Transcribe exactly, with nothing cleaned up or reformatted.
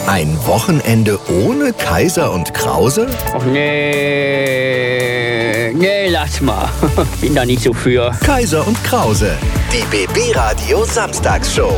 Ein Wochenende ohne Kaiser und Krause? Ach nee, nee, lass mal. Bin da nicht so für. Kaiser und Krause, die B B Radio Samstagsshow.